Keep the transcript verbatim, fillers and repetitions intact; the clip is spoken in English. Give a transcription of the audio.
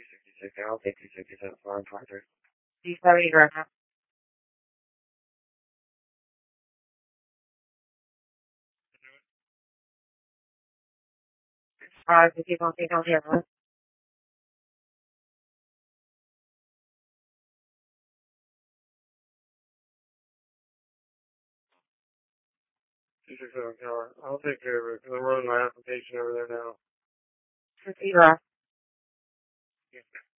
sixty-six, I'll take two sixty-seven, four twenty-three. two seventy direct now. Five, if you don't take on the other. two sixty-seven, Tower. I'll take care of it, because I'm running my application over there now. fifty direct. Yeah.